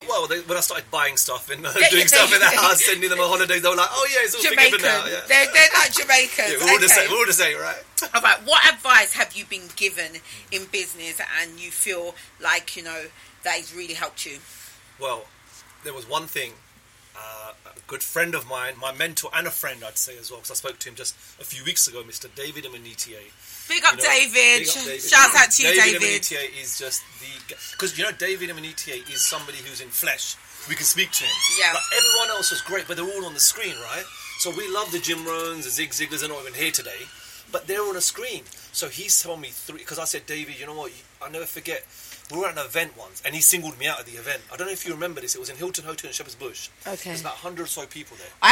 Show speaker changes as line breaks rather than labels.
Well, when I started buying stuff and doing stuff in the house, sending them on holidays, they were like, "Oh yeah, it's all forgiven now." Yeah.
They're like Jamaicans.
Yeah, we're all the same. We're all the same, right?
All right. What advice have you been given in business, and you feel like that has really helped you?
Well, there was one thing. A good friend of mine, my mentor and a friend, I'd say as well, because I spoke to him just a few weeks ago, Mr. David Amanita.
Big up David. Shout out to you, David.
Amanita is just because David Amanita is somebody who's in flesh. We can speak to him.
Yeah.
But everyone else was great, but they're all on the screen, right? So we love the Jim Rohns, the Zig Ziglars, they're not even here today, but they're on a screen. So he's told me because I said, David, you know what? I'll never forget. We were at an event once, and he singled me out at the event. I don't know if you remember this. It was in Hilton Hotel in Shepherd's Bush.
Okay.
There's about 100 or so people there.